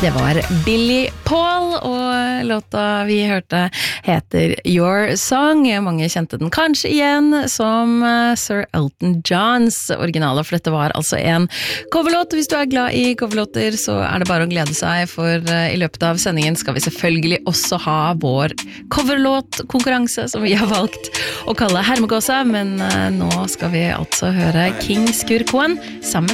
Det var Billy Paul, og låta vi hørte heter Your Song. Mange kjente den kanskje igjen som Sir Elton Johns originale, for dette var altså en coverlåt. Hvis du er glad i coverlåter, så er det bare å glede seg, for i løpet av sendingen skal vi selvfølgelig også ha vår coverlåt-konkurranse, som vi har valgt å kalle Hermegåsa, men nå skal vi altså høre King Skurkoen sammen